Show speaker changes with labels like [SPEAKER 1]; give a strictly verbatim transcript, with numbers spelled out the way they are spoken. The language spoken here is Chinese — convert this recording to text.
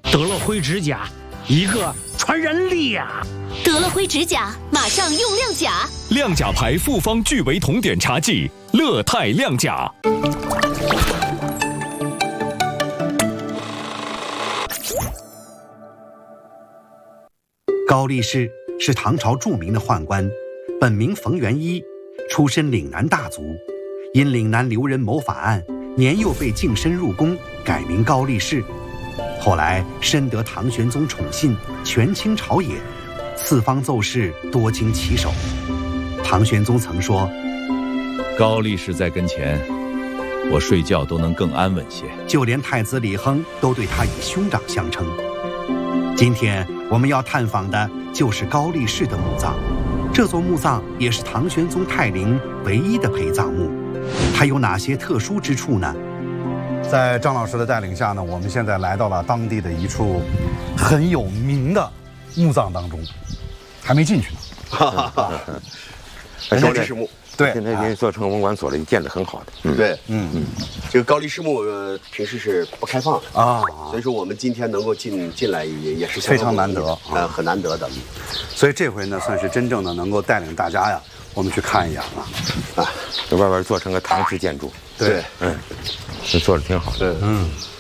[SPEAKER 1] 得了灰指甲，一个传染俩。
[SPEAKER 2] 得了灰指甲，马上用亮甲。
[SPEAKER 3] 亮甲牌复方聚维酮碘茶剂，乐泰亮甲。
[SPEAKER 4] 高力士是唐朝著名的宦官，本名冯元一，出身岭南大族，因岭南留人谋反案，年幼被净身入宫，改名高力士。后来深得唐玄宗宠信，权倾朝野，四方奏事多经其手。唐玄宗曾说：“
[SPEAKER 5] 高力士在跟前，我睡觉都能更安稳些。”
[SPEAKER 4] 就连太子李亨都对他以兄长相称。今天我们要探访的就是高力士的墓葬，这座墓葬也是唐玄宗泰陵唯一的陪葬墓。它有哪些特殊之处呢？
[SPEAKER 6] 在张老师的带领下呢，我们现在来到了当地的一处很有名的墓葬当中，还没进去呢。
[SPEAKER 7] 哈哈哈，高力士墓，
[SPEAKER 6] 对，
[SPEAKER 7] 现在已经做成文管所了，建得很好的。嗯、对，嗯嗯，这个高力士墓、呃、平时是不开放的啊，所以说我们今天能够进进来也也是
[SPEAKER 6] 非常难得，
[SPEAKER 7] 呃，很难得的。
[SPEAKER 6] 所以这回呢，算是真正的能够带领大家呀，我们去看一眼了。
[SPEAKER 7] 啊，这外边做成个唐式建筑。
[SPEAKER 6] 对，
[SPEAKER 7] 嗯，这做的挺好。
[SPEAKER 6] 对，嗯。